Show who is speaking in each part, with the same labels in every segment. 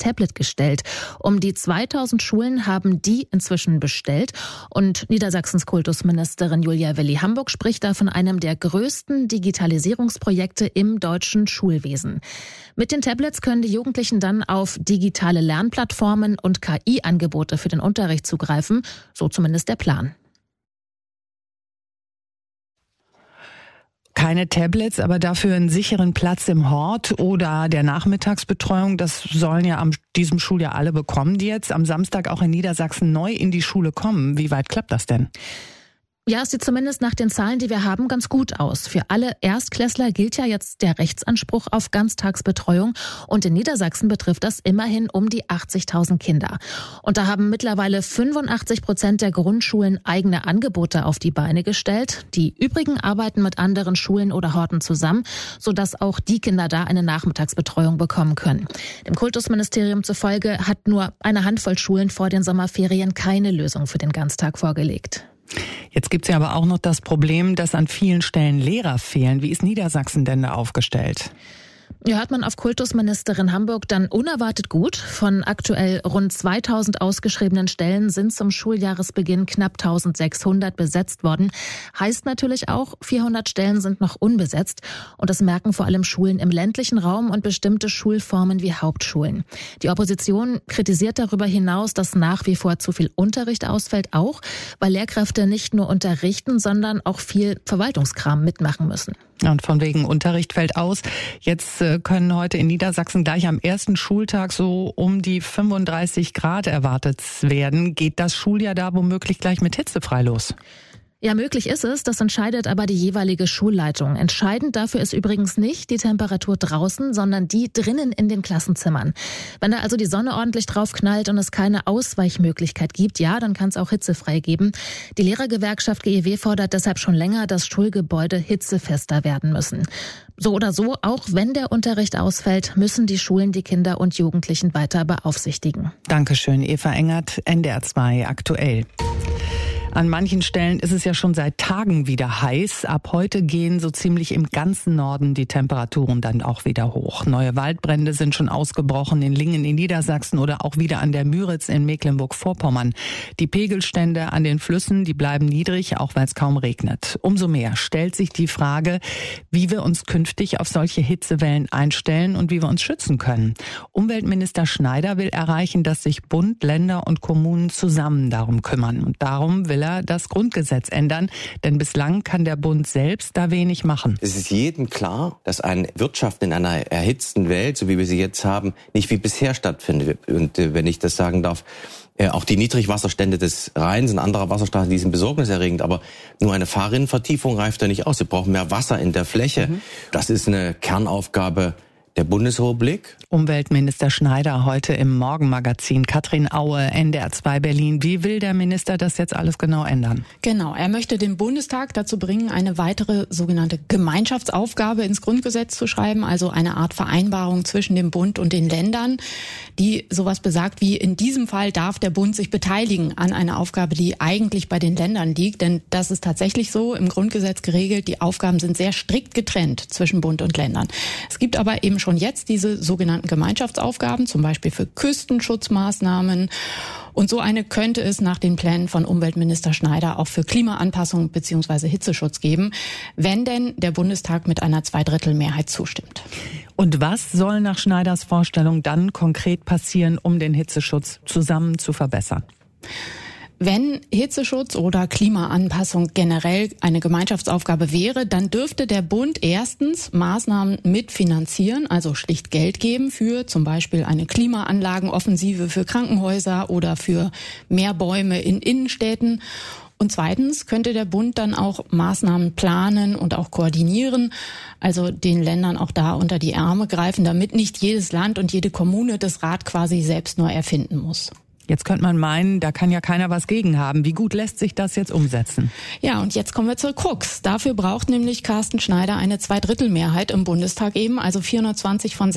Speaker 1: Tablet gestellt. Um die 2000 Schulen haben die inzwischen bestellt. Und Niedersachsens Kultusministerin Julia Willi-Hamburg spricht da von einem der größten Digitalisierungsprojekte im deutschen Schulwesen. Mit den Tablets können die Jugendlichen dann auf digitale Lernplattformen und KI-Angebote für den Unterricht zugreifen. So zumindest der Plan.
Speaker 2: Keine Tablets, aber dafür einen sicheren Platz im Hort oder der Nachmittagsbetreuung. Das sollen ja an diesem Schuljahr alle bekommen, die jetzt am Samstag auch in Niedersachsen neu in die Schule kommen. Wie weit klappt das denn?
Speaker 1: Ja, es sieht zumindest nach den Zahlen, die wir haben, ganz gut aus. Für alle Erstklässler gilt ja jetzt der Rechtsanspruch auf Ganztagsbetreuung. Und in Niedersachsen betrifft das immerhin um die 80.000 Kinder. Und da haben mittlerweile 85% der Grundschulen eigene Angebote auf die Beine gestellt. Die übrigen arbeiten mit anderen Schulen oder Horten zusammen, sodass auch die Kinder da eine Nachmittagsbetreuung bekommen können. Dem Kultusministerium zufolge hat nur eine Handvoll Schulen vor den Sommerferien keine Lösung für den Ganztag vorgelegt.
Speaker 2: Jetzt gibt's ja aber auch noch das Problem, dass an vielen Stellen Lehrer fehlen. Wie ist Niedersachsen denn da aufgestellt?
Speaker 1: Ja, hört man auf Kultusministerin Hamburg dann unerwartet gut. Von aktuell rund 2000 ausgeschriebenen Stellen sind zum Schuljahresbeginn knapp 1600 besetzt worden. Heißt natürlich auch, 400 Stellen sind noch unbesetzt. Und das merken vor allem Schulen im ländlichen Raum und bestimmte Schulformen wie Hauptschulen. Die Opposition kritisiert darüber hinaus, dass nach wie vor zu viel Unterricht ausfällt, auch weil Lehrkräfte nicht nur unterrichten, sondern auch viel Verwaltungskram mitmachen müssen.
Speaker 2: Und von wegen Unterricht fällt aus. Jetzt können heute in Niedersachsen gleich am ersten Schultag so um die 35 Grad erwartet werden. Geht das Schuljahr da womöglich gleich mit Hitze frei los?
Speaker 1: Ja, möglich ist es, das entscheidet aber die jeweilige Schulleitung. Entscheidend dafür ist übrigens nicht die Temperatur draußen, sondern die drinnen in den Klassenzimmern. Wenn da also die Sonne ordentlich drauf knallt und es keine Ausweichmöglichkeit gibt, ja, dann kann es auch hitzefrei geben. Die Lehrergewerkschaft GEW fordert deshalb schon länger, dass Schulgebäude hitzefester werden müssen. So oder so, auch wenn der Unterricht ausfällt, müssen die Schulen die Kinder und Jugendlichen weiter beaufsichtigen.
Speaker 2: Dankeschön, Eva Engert, NDR 2 aktuell. An manchen Stellen ist es ja schon seit Tagen wieder heiß. Ab heute gehen so ziemlich im ganzen Norden die Temperaturen dann auch wieder hoch. Neue Waldbrände sind schon ausgebrochen in Lingen in Niedersachsen oder auch wieder an der Müritz in Mecklenburg-Vorpommern. Die Pegelstände an den Flüssen, die bleiben niedrig, auch weil es kaum regnet. Umso mehr stellt sich die Frage, wie wir uns künftig auf solche Hitzewellen einstellen und wie wir uns schützen können. Umweltminister Schneider will erreichen, dass sich Bund, Länder und Kommunen zusammen darum kümmern. Und darum will er das Grundgesetz ändern, denn bislang kann der Bund selbst da wenig machen.
Speaker 3: Es ist jedem klar, dass eine Wirtschaft in einer erhitzten Welt, so wie wir sie jetzt haben, nicht wie bisher stattfindet. Und wenn ich das sagen darf, auch die Niedrigwasserstände des Rheins und anderer Wasserstraßen, die sind besorgniserregend, aber nur eine Fahrrinnenvertiefung reicht da nicht aus. Wir brauchen mehr Wasser in der Fläche. Das ist eine Kernaufgabe der Bundesrepublik.
Speaker 2: Umweltminister Schneider heute im Morgenmagazin. Katrin Aue, NDR 2 Berlin. Wie will der Minister das jetzt alles genau ändern?
Speaker 4: Genau, er möchte den Bundestag dazu bringen, eine weitere sogenannte Gemeinschaftsaufgabe ins Grundgesetz zu schreiben, also eine Art Vereinbarung zwischen dem Bund und den Ländern, die sowas besagt wie, in diesem Fall darf der Bund sich beteiligen an einer Aufgabe, die eigentlich bei den Ländern liegt. Denn das ist tatsächlich so im Grundgesetz geregelt. Die Aufgaben sind sehr strikt getrennt zwischen Bund und Ländern. Es gibt aber eben schon jetzt diese sogenannten Gemeinschaftsaufgaben, zum Beispiel für Küstenschutzmaßnahmen. Und so eine könnte es nach den Plänen von Umweltminister Schneider auch für Klimaanpassung bzw. Hitzeschutz geben, wenn denn der Bundestag mit einer Zweidrittelmehrheit zustimmt.
Speaker 2: Und was soll nach Schneiders Vorstellung dann konkret passieren, um den Hitzeschutz zusammen zu verbessern?
Speaker 4: Wenn Hitzeschutz oder Klimaanpassung generell eine Gemeinschaftsaufgabe wäre, dann dürfte der Bund erstens Maßnahmen mitfinanzieren, also schlicht Geld geben für zum Beispiel eine Klimaanlagenoffensive für Krankenhäuser oder für mehr Bäume in Innenstädten. Und zweitens könnte der Bund dann auch Maßnahmen planen und auch koordinieren, also den Ländern auch da unter die Arme greifen, damit nicht jedes Land und jede Kommune das Rad quasi selbst nur erfinden muss.
Speaker 2: Jetzt könnte man meinen, da kann ja keiner was gegen haben. Wie gut lässt sich das jetzt umsetzen?
Speaker 4: Ja, und jetzt kommen wir zur Krux. Dafür braucht nämlich Carsten Schneider eine Zweidrittelmehrheit im Bundestag eben, also 420 von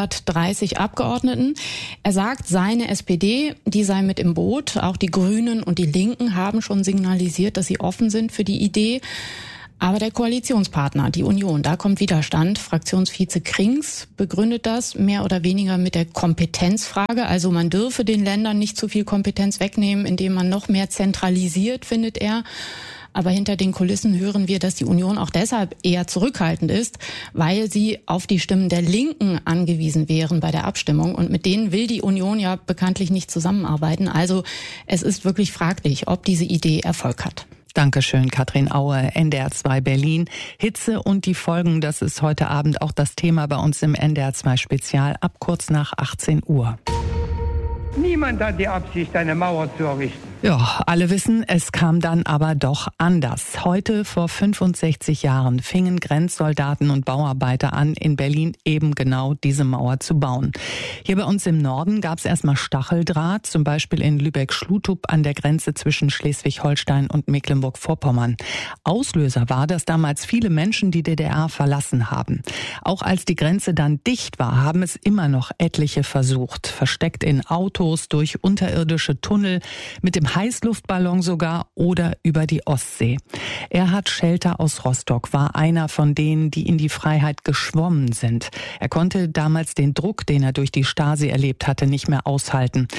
Speaker 4: 630 Abgeordneten. Er sagt, seine SPD, die sei mit im Boot. Auch die Grünen und die Linken haben schon signalisiert, dass sie offen sind für die Idee. Aber der Koalitionspartner, die Union, da kommt Widerstand. Fraktionsvize Krings begründet das mehr oder weniger mit der Kompetenzfrage. Also man dürfe den Ländern nicht zu viel Kompetenz wegnehmen, indem man noch mehr zentralisiert, findet er. Aber hinter den Kulissen hören wir, dass die Union auch deshalb eher zurückhaltend ist, weil sie auf die Stimmen der Linken angewiesen wären bei der Abstimmung. Und mit denen will die Union ja bekanntlich nicht zusammenarbeiten. Also es ist wirklich fraglich, ob diese Idee Erfolg hat.
Speaker 2: Dankeschön, Katrin Aue, NDR 2 Berlin. Hitze und die Folgen, das ist heute Abend auch das Thema bei uns im NDR 2 Spezial ab kurz nach 18 Uhr.
Speaker 5: Niemand hat die Absicht, eine Mauer zu errichten.
Speaker 2: Ja, alle wissen, es kam dann aber doch anders. Heute vor 65 Jahren fingen Grenzsoldaten und Bauarbeiter an, in Berlin eben genau diese Mauer zu bauen. Hier bei uns im Norden gab es erstmal Stacheldraht, zum Beispiel in Lübeck-Schlutub an der Grenze zwischen Schleswig-Holstein und Mecklenburg-Vorpommern. Auslöser war, dass damals viele Menschen die DDR verlassen haben. Auch als die Grenze dann dicht war, haben es immer noch etliche versucht. Versteckt in Autos, durch unterirdische Tunnel, mit dem Heißluftballon sogar oder über die Ostsee. Erhard Schelter aus Rostock war einer von denen, die in die Freiheit geschwommen sind. Er konnte damals den Druck, den er durch die Stasi erlebt hatte, nicht mehr aushalten.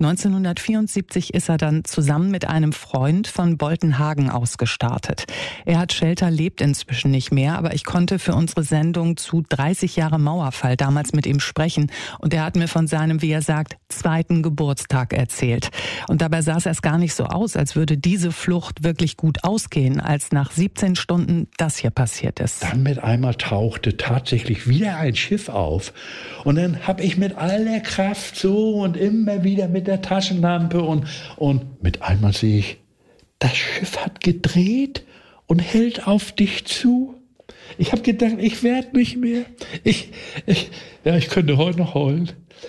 Speaker 2: 1974 ist er dann zusammen mit einem Freund von Boltenhagen aus gestartet. Erhard Schelter lebt inzwischen nicht mehr, aber ich konnte für unsere Sendung zu 30 Jahre Mauerfall damals mit ihm sprechen. Und er hat mir von seinem, wie er sagt, zweiten Geburtstag erzählt. Und dabei sah es erst gar nicht so aus, als würde diese Flucht wirklich gut ausgehen, als nach 17 Stunden das hier passiert ist.
Speaker 6: Dann mit einmal tauchte tatsächlich wieder ein Schiff auf. Und dann habe ich mit aller Kraft so und immer wieder mit der Taschenlampe und mit einmal sehe ich, das Schiff hat gedreht und hält auf dich zu. Ich habe gedacht, ich werde nicht mehr. Ich könnte heute noch heulen.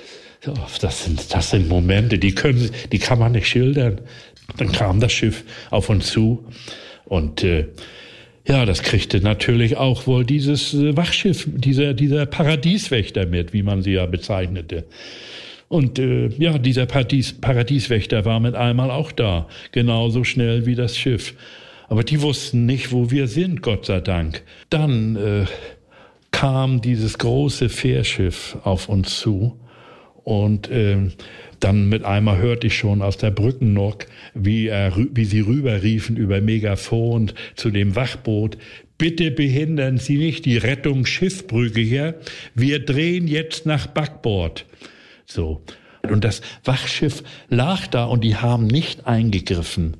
Speaker 6: Das sind Momente, die kann man nicht schildern. Dann kam das Schiff auf uns zu und das kriegte natürlich auch wohl dieses Wachschiff, dieser Paradieswächter mit, wie man sie ja bezeichnete. Und dieser Paradieswächter war mit einmal auch da, genauso schnell wie das Schiff. Aber die wussten nicht, wo wir sind, Gott sei Dank. Dann kam dieses große Fährschiff auf uns zu. Und dann mit einmal hörte ich schon aus der Brückennock, wie sie rüberriefen über Megafon zu dem Wachboot: Bitte behindern Sie nicht die Rettung Schiffbrücke hier. Wir drehen jetzt nach Backbord. So. Und das Wachschiff lag da und die haben nicht eingegriffen.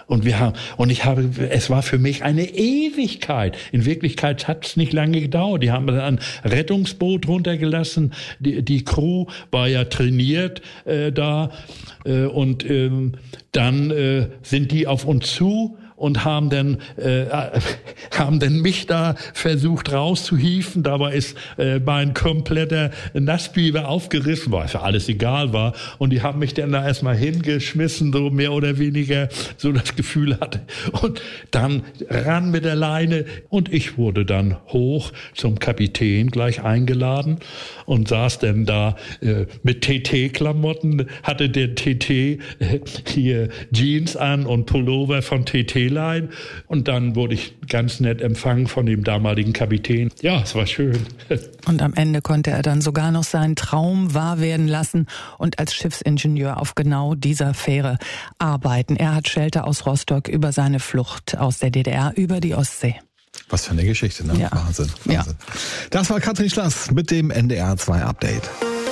Speaker 6: Es war für mich eine Ewigkeit. In Wirklichkeit hat es nicht lange gedauert. Die haben dann ein Rettungsboot runtergelassen. Die Crew war ja trainiert dann sind die auf uns zu und haben dann mich da versucht rauszuhieven. Dabei ist mein kompletter Nassbiber aufgerissen, weil für alles egal war. Und die haben mich dann da erstmal hingeschmissen, so mehr oder weniger, so das Gefühl hatte. Und dann ran mit der Leine. Und ich wurde dann hoch zum Kapitän gleich eingeladen und saß dann da mit TT-Klamotten, hatte der TT hier Jeans an und Pullover von TT. Und dann wurde ich ganz nett empfangen von dem damaligen Kapitän. Ja, es war schön.
Speaker 2: Und am Ende konnte er dann sogar noch seinen Traum wahr werden lassen und als Schiffsingenieur auf genau dieser Fähre arbeiten. Erhard Schelter aus Rostock über seine Flucht aus der DDR über die Ostsee.
Speaker 7: Was für eine Geschichte, ne?
Speaker 2: Ja.
Speaker 7: Wahnsinn.
Speaker 2: Ja.
Speaker 7: Das war Katrin Schlass mit dem NDR 2 Update.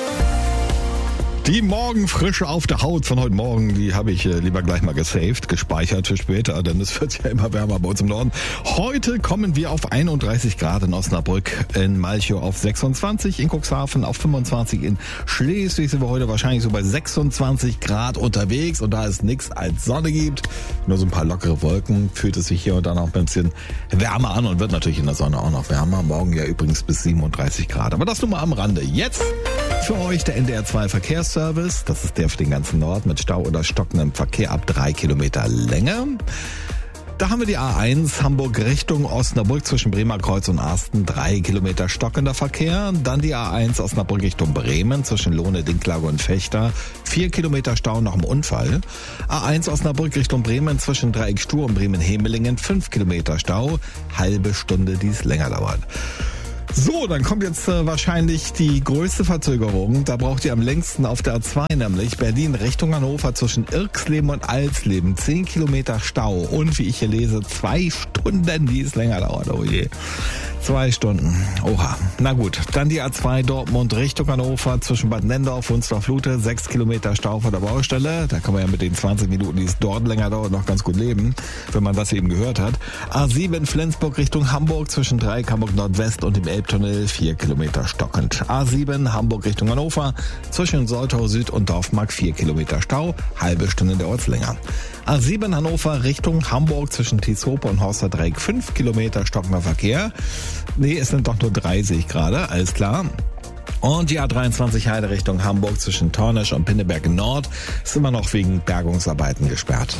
Speaker 7: Die Morgenfrische auf der Haut von heute Morgen, die habe ich lieber gleich mal gesaved, gespeichert für später, denn es wird ja immer wärmer bei uns im Norden. Heute kommen wir auf 31 Grad in Osnabrück, in Malchow auf 26, in Cuxhaven auf 25, in Schleswig sind wir heute wahrscheinlich so bei 26 Grad unterwegs und da es nichts als Sonne gibt, nur so ein paar lockere Wolken, fühlt es sich hier und dann auch ein bisschen wärmer an und wird natürlich in der Sonne auch noch wärmer. Morgen ja übrigens bis 37 Grad, aber das nur mal am Rande. Jetzt für euch der NDR 2 Verkehrsservice. Das ist der für den ganzen Norden mit Stau oder stockendem Verkehr ab 3 Kilometer Länge. Da haben wir die A1 Hamburg Richtung Osnabrück zwischen Bremer Kreuz und Arsten, 3 Kilometer stockender Verkehr. Dann die A1 Osnabrück Richtung Bremen zwischen Lohne, Dinklage und Fechter, 4 Kilometer Stau nach dem Unfall. A1 Osnabrück Richtung Bremen zwischen Dreieck Stur und Bremen-Hemelingen, 5 Kilometer Stau, halbe Stunde, die es länger dauert. So, dann kommt jetzt wahrscheinlich die größte Verzögerung. Da braucht ihr am längsten auf der A2, nämlich Berlin Richtung Hannover zwischen Irksleben und Alsleben. 10 Kilometer Stau und wie ich hier lese, 2 Stunden, die es länger dauert. Oh je. 2 Stunden. Oha. Na gut. Dann die A2 Dortmund Richtung Hannover zwischen Bad Nendorf und Wunstorf-Lute. 6 Kilometer Stau vor der Baustelle. Da kann man ja mit den 20 Minuten, die es dort länger dauert, noch ganz gut leben, wenn man das eben gehört hat. A7 Flensburg Richtung Hamburg zwischen Dreieck Hamburg Nordwest und dem Elbtunnel. 4 Kilometer stockend. A7 Hamburg Richtung Hannover zwischen Soltau Süd und Dorfmark. 4 Kilometer Stau. Halbe Stunde dauert es länger. A7 Hannover Richtung Hamburg zwischen Tieshope und Horster Dreieck. 5 Kilometer stockender Verkehr. Nee, es sind doch nur 3, sehe ich gerade. Alles klar. Und die A23 Heide Richtung Hamburg zwischen Tornisch und Pinneberg Nord ist immer noch wegen Bergungsarbeiten gesperrt.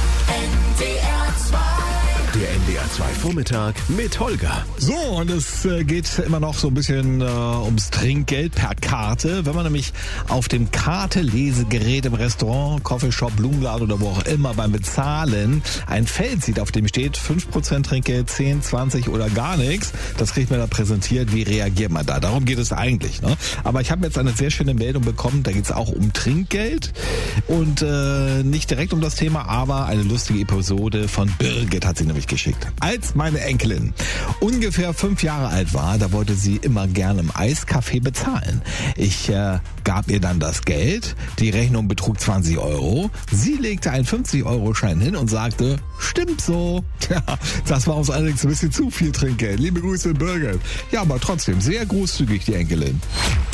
Speaker 8: Der NDR 2 Vormittag mit Holger.
Speaker 7: So, und es geht immer noch so ein bisschen ums Trinkgeld per Karte. Wenn man nämlich auf dem Karte-Lesegerät im Restaurant, Coffeeshop, Blumenladen oder wo auch immer beim Bezahlen ein Feld sieht, auf dem steht 5% Trinkgeld, 10, 20 oder gar nichts, das kriegt man da präsentiert. Wie reagiert man da? Darum geht es eigentlich, ne? Aber ich habe jetzt eine sehr schöne Meldung bekommen, da geht es auch um Trinkgeld und nicht direkt um das Thema, aber eine lustige Episode von Birgit hat sie nämlich geschickt. Als meine Enkelin ungefähr 5 Jahre alt war, da wollte sie immer gerne im Eiscafé bezahlen. Ich gab ihr dann das Geld, die Rechnung betrug 20 Euro, sie legte einen 50-Euro-Schein hin und sagte, stimmt so. Ja, das war uns allerdings ein bisschen zu viel Trinkgeld. Liebe Grüße, Birgit. Ja, aber trotzdem sehr großzügig, die Enkelin.